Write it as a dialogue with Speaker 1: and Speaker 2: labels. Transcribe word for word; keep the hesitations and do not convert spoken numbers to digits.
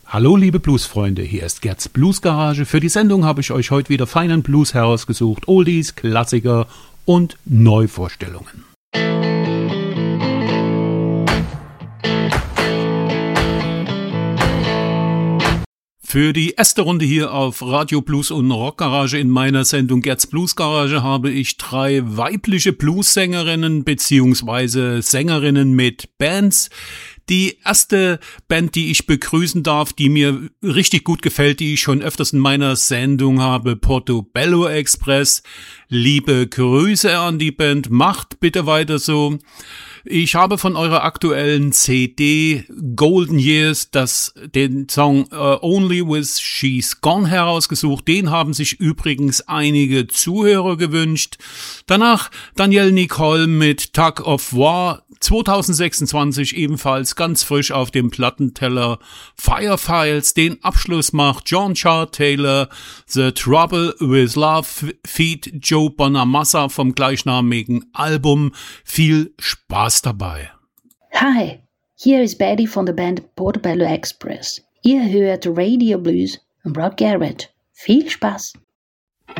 Speaker 1: Hallo liebe Bluesfreunde, hier ist Gerds Bluesgarage. Für die Sendung habe ich euch heute wieder feinen Blues herausgesucht, Oldies, Klassiker und Neuvorstellungen. Für die erste Runde hier auf Radio Blues und Rockgarage in meiner Sendung Gerds Bluesgarage habe ich drei weibliche Bluessängerinnen bzw. Sängerinnen mit Bands. Die erste Band, die ich begrüßen darf, die mir richtig gut gefällt, die ich schon öfters in meiner Sendung habe, Portobello Express. Liebe Grüße an die Band, macht bitte weiter so. Ich habe von eurer aktuellen C D Golden Years das, den Song uh, Only With She's Gone herausgesucht. Den haben sich übrigens einige Zuhörer gewünscht. Danach Danielle Nicole mit Tug of War. zwanzig sechsundzwanzig ebenfalls ganz frisch auf dem Plattenteller. Fire Files, den Abschluss macht John Char Taylor, The Trouble with Love feat. Joe Bonamassa vom gleichnamigen Album. Viel Spaß dabei.
Speaker 2: Hi, hier ist Betty von der Band Portobello Express. Ihr hört Radio Blues und Rock Garage. Viel Spaß!